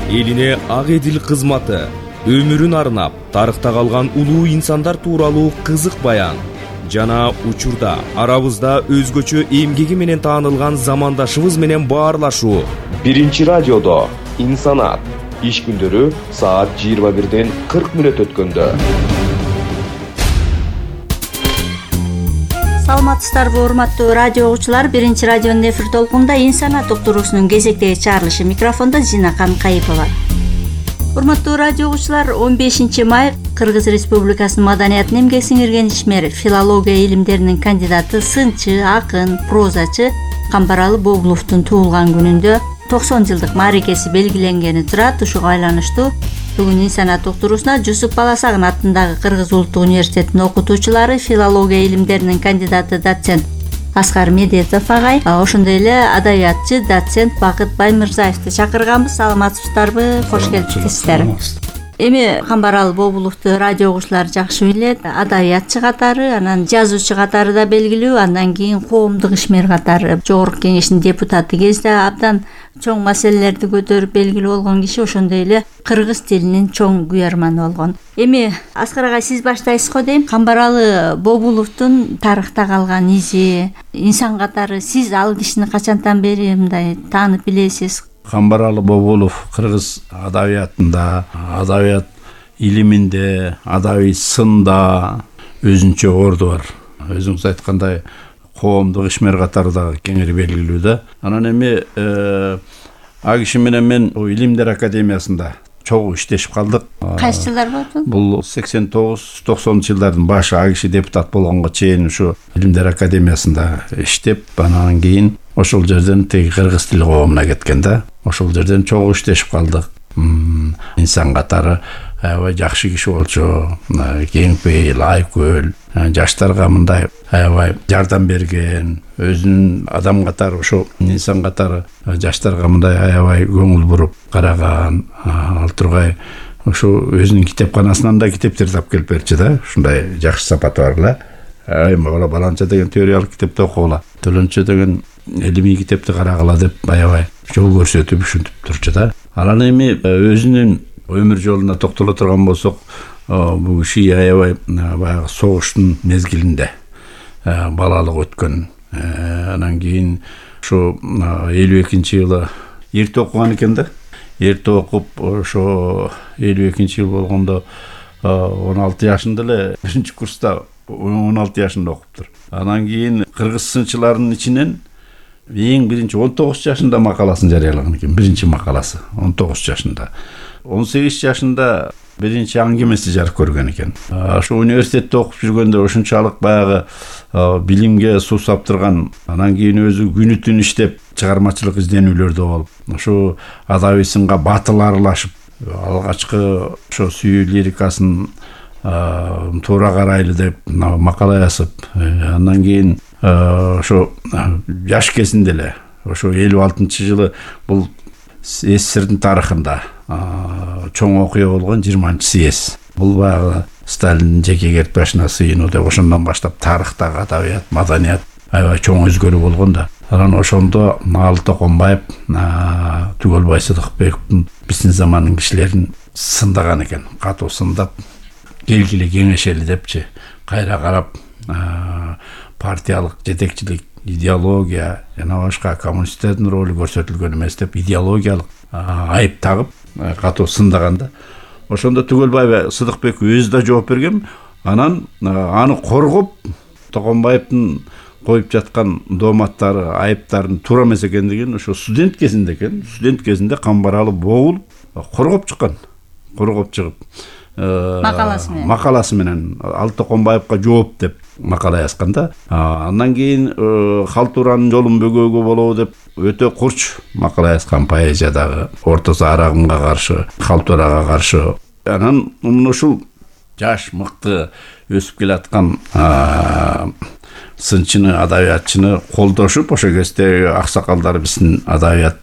элине ак эдил кызматы, өмүрүн арнап тарыхта калган улуу инсандар тууралуу кызык баян жана учурда арабызда өзгөчө эмгеги менен таанылган замандашыбыз менен баарлашуу. Биринчи радиодо Инсанат иш күндөрү саат 21:40 өткөндө. Саламатсыздарбы, урматтуу радио угуучулар. Биринчи радионун эфир толкунунда Инсанат уктуруусунун кезектеги чыгарылышы. Микрофондо Зинакан Кайыпова. Урматтуу радио угуучулар, 15 май Кыргыз Республикасынын маданиятын эмгек сиңирген ишмер, филология илимдеринин кандидаты, сынчы, акын, прозачы Камбаралы Бобуловдун туулган күнүндө 90 жылдык мааракеси белгиленгени турат. Ушуга байланыштуу бүгүн Инсанат уктуруусуна Жусуп Баласагын атындагы Кыргыз Улуттук университетинин окутуучулары, филология илимдеринин кандидаты, доцент Аскар Медетов агай, ошондой эле адабиятчы, доцент Бакыт Баймырзаевди чакырганбыз. Саламатсыздарбы? Кош келипсиздер. Эми Камбаралы Бобуловду радио угуучулар жакшы билет. Адабиятчы катары, анан жазуучу катары да белгилүү, андан кийин коомдук ишмер катары Жогорку Кеңештин депутаты кезде абдан чоң маселелерди көтөрүп белгилүү болгон киши, ошондой эле кыргыз тилинин чоң күйөрманы болгон. Эми Аскар агай, сиз баштайсыз го дейм. Камбаралы Бобуловдун тарыхта калган изи, инсан катары сиз ал кишини качантан бери мындай таанып билесиз? Камбаралы Бобулов кыргыз адабиятында, адабият илиминде, адаби сында өзүнчө орду бар. Өзүңүз айткандай, коомдук ишмер катары да кеңири белгилүү да. Анан эми а киши менен мен Илимдер академиясында чогуу иштешип калдык. Кайсы жылдар болду? Бул 89-90 жылдардын башы, а киши депутат болгонго чейин ушу Илимдер академиясында иштеп, анан кийин ошол жерден теги кыргыз тили коомуна кеткен да. Ошол жерден чогуу иштешип калдык. Инсан катары аябай жакшы киши болчу, кеңпейил, айкөл, жаштарга мындай аябай жардам берген, өзүнүн адам катары, ошо инсан катары жаштарга мындай аябай көңүл буруп караган, ал тургай ошо өзүнүн китепканасынан да китептерди алып келип берчү да. Ушундай жакшы сапаты бар эле. Мала баланча деген теориялык китепти окугула, төлөнчө деген илимий китепти карагыла деп аябай жол көрсөтүп ушинтип турчу да. Анан эми өзүнүн өмүр жолуна токтоло турган болсок, бул киши аябай баягы согуштун мезгилинде балалык өткөн. Анан кийин ошо 52-жылы эрте окуган экен да. Эрте окуп, ошо 52-жыл болгондо 16 жашында эле, 1-курста 16 жашында окуптур. Анан кийин кыргыз сынчыларынын ичинен эң биринчи 19 жашында макаласын жарыялаган экен. Биринчи макаласы 19 жашында. 18 жашында биринчи аңгемеси жарык көргөн экен. Ошо университетте окуп жүргөндө ошончалык баягы билимге суусап турган, анан кийин өзү күнү түн иштеп чыгармачылык изденүүлөрдө болуп, ошо адабий сынга батыл аралашып, алгачкы ошо сүйүү лирикасын туура карайлы деп макала жазып, андан кийин ошо жаш кезинде эле, ошо 56-жылы бул СССРдин тарыхында чоң окуя болгон 20-съезд. Бул баягы Сталиндин жеке кертпешине сыйынуу деп, ошондон баштап тарыхтагы адабият, маданият аябай чоң өзгөрүү болгон да. Анан ошондо Маалы Токонбаев, Түгөлбай Сыдыкбековдун биздин замандын кишилерин сындаган экен. Катуу сындап, келгиле кеңешели депчи, кайра карап партиялык жетекчилик, идеология жана башка коммунисттердин ролу көрсөтүлгөн эмес деп, идеологиялык айып тагып катуу сындаган да. Ошондо Түгөлбай Сыдыкбеков өзү да жооп берген. Анан аны коргоп, Токонбаевдин коюп жаткан дооматтары, айыптарын туура эмес экендигин ошо студент кезинде экен. Студент кезинде Камбаралы Бобулов коргоп чыккан. Коргоп чыгып макаласы менен Ал Токонбаевга жооп деп макала жазган да. Андан кийин Халтуранын жолун бөгөөгө болобу деп өтө курч макала жазган, поэзиядагы орто зарагымга каршы, Халтурага каршы. Анан ушул жаш, мыкты өсүп келаткан сынчыны, адабиятчыны колдошуп, ошо кезде аксакалдар биздин адабият